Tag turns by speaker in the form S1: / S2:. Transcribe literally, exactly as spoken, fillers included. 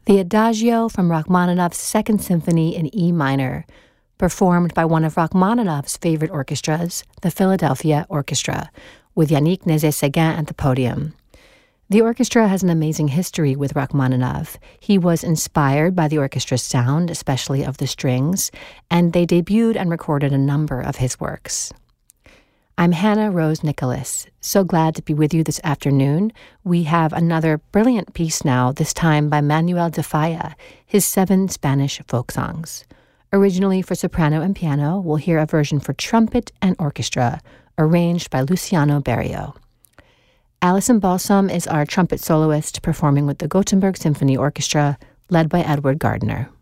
S1: the Adagio from Rachmaninoff's Second Symphony in E minor, performed by one of Rachmaninoff's favorite orchestras, the Philadelphia Orchestra, with Yannick Nézet-Séguin at the podium. The orchestra has an amazing history with Rachmaninoff. He was inspired by the orchestra's sound, especially of the strings, and they debuted and recorded a number of his works. I'm Hannah Rose Nicholas. So glad to be with you this afternoon. We have another brilliant piece now, this time by Manuel de Falla, his seven Spanish folk songs. Originally for soprano and piano, we'll hear a version for trumpet and orchestra, arranged by Luciano Berio. Alison Balsam is our trumpet soloist, performing with the Gothenburg Symphony Orchestra, led by Edward Gardner.